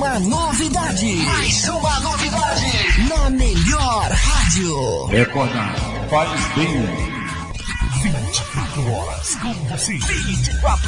uma novidade. Na melhor rádio. Recordar, faz bem. 24 horas com você. 24